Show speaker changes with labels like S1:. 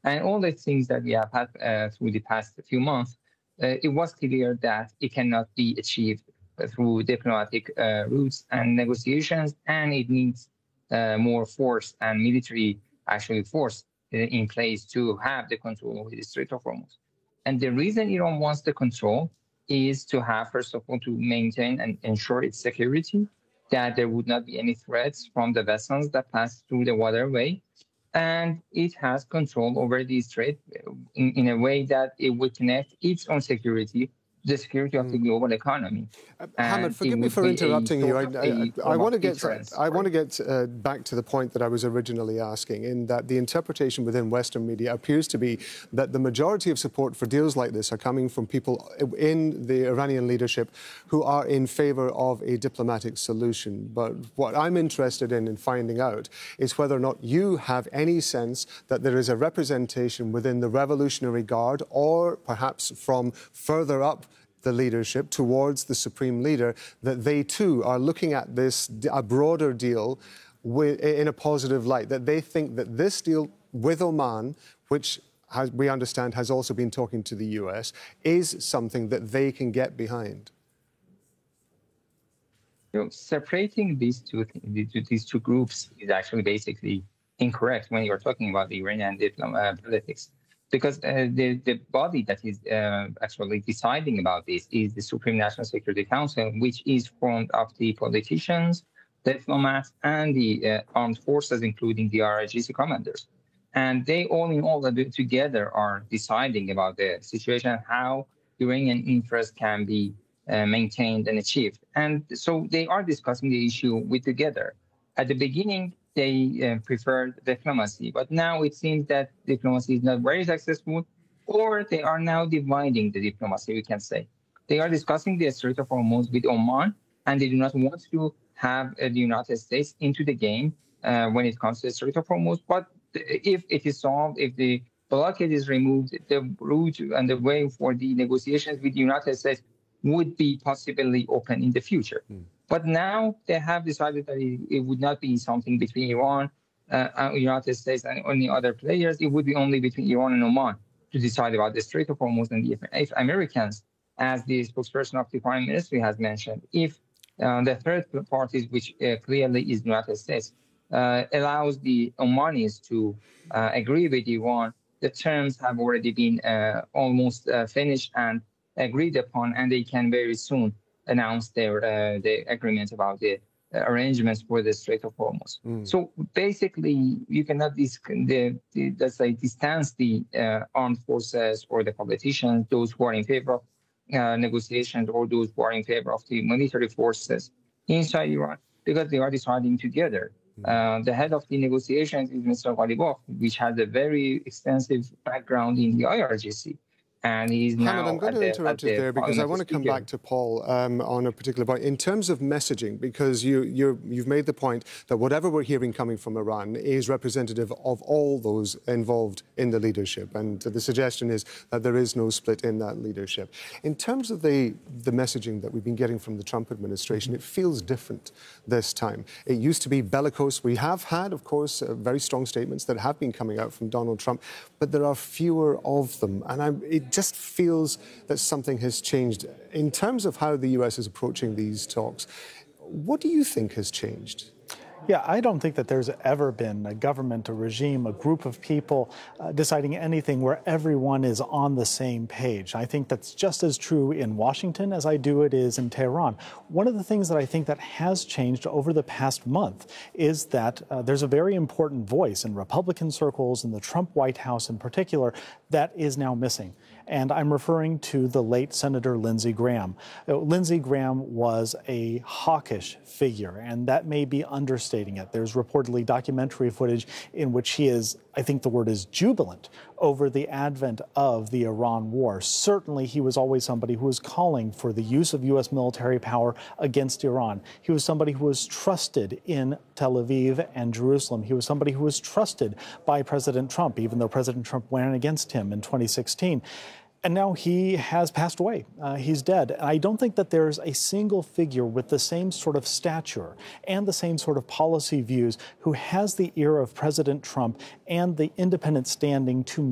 S1: And all the things that we have had through the past few months, it was clear that it cannot be achieved through diplomatic routes and negotiations, and it needs more force and military actually force in place to have the control over the Strait of Hormuz. And the reason Iran wants the control is to have, first of all, to maintain and ensure its security, that there would not be any threats from the vessels that pass through the waterway. And it has control over the strait in a way that it would connect its own security, the security of the global economy.
S2: Hamad, forgive me for interrupting you. I want to get back to the point that I was originally asking, in that the interpretation within Western media appears to be that the majority of support for deals like this are coming from people in the Iranian leadership who are in favor of a diplomatic solution. But what I'm interested in finding out is whether or not you have any sense that there is a representation within the Revolutionary Guard, or perhaps from further up the leadership towards the supreme leader, that they too are looking at this, a broader deal, in a positive light, that they think that this deal with Oman, which we understand has also been talking to the US, is something that they can get behind.
S1: Separating these two groups is actually basically incorrect when you're talking about the Iranian politics. Because the body that is actually deciding about this is the Supreme National Security Council, which is formed of the politicians, diplomats, and the armed forces, including the RIGC commanders. And they all in all together are deciding about the situation, how Iranian interests can be maintained and achieved. And so they are discussing the issue together. At the beginning, they preferred diplomacy, but now it seems that diplomacy is not very successful, or they are now dividing the diplomacy, we can say. They are discussing the Strait of Hormuz with Oman, and they do not want to have the United States into the game when it comes to the Strait of Hormuz. But if it is solved, if the blockade is removed, the route and the way for the negotiations with the United States would be possibly open in the future. But now they have decided that it would not be something between Iran and the United States and any other players. It would be only between Iran and Oman to decide about the Strait of Hormuz. And if Americans, as the spokesperson of the Prime Minister has mentioned, if the third parties, which clearly is the United States, allows the Omanis to agree with Iran, the terms have already been almost finished and agreed upon, and they can very soon announce their the agreement about the arrangements for the Strait of Hormuz. So basically, you cannot let's say distance the armed forces or the politicians, those who are in favor of negotiations, or those who are in favor of the military forces inside Iran, because they are deciding together. The head of the negotiations is Mr. Ghalibaf, which has a very extensive background in the IRGC. And he's now
S2: Hamad, I'm going to interrupt you there because I want to come back to Paul on a particular point. In terms of messaging, because you've made the point that whatever we're hearing coming from Iran is representative of all those involved in the leadership, and the suggestion is that there is no split in that leadership. In terms of the messaging that we've been getting from the Trump administration, it feels different this time. It used to be bellicose. We have had, of course, very strong statements that have been coming out from Donald Trump, but there are fewer of them. And it just feels that something has changed. In terms of how the US is approaching these talks, what do you think has changed?
S3: Yeah, I don't think that there's ever been a government, a regime, a group of people deciding anything where everyone is on the same page. I think that's just as true in Washington as I do it is in Tehran. One of the things that I think that has changed over the past month is that there's a very important voice in Republican circles, in the Trump White House in particular, that is now missing. And I'm referring to the late Senator Lindsey Graham. Lindsey Graham was a hawkish figure, and that may be understating it. There's reportedly documentary footage in which he is, I think the word is jubilant, over the advent of the Iran war. Certainly, he was always somebody who was calling for the use of U.S. military power against Iran. He was somebody who was trusted in Tel Aviv and Jerusalem. He was somebody who was trusted by President Trump, even though President Trump went against him in 2016. And now he has passed away. He's dead. And I don't think that there's a single figure with the same sort of stature and the same sort of policy views who has the ear of President Trump and the independent standing to